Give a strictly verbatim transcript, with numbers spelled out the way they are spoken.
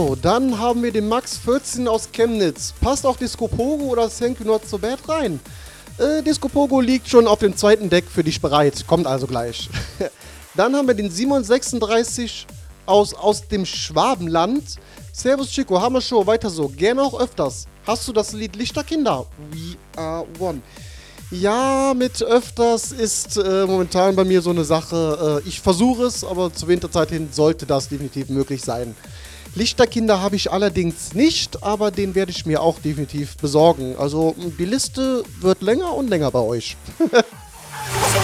So, dann haben wir den Max vierzehn aus Chemnitz. Passt auch Disco Pogo oder Thank You Not So Bad rein? Äh, Disco Pogo liegt schon auf dem zweiten Deck für dich bereit. Kommt also gleich. Dann haben wir den Simon sechsunddreißig aus, aus dem Schwabenland. Servus Chico, Hammer Show, weiter so. Gerne auch öfters. Hast du das Lied Lichterkinder? We are one. Ja, mit öfters ist äh, momentan bei mir so eine Sache. Äh, ich versuche es, aber zur Winterzeit hin sollte das definitiv möglich sein. Lichterkinder habe ich allerdings nicht, aber den werde ich mir auch definitiv besorgen. Also die Liste wird länger und länger bei euch.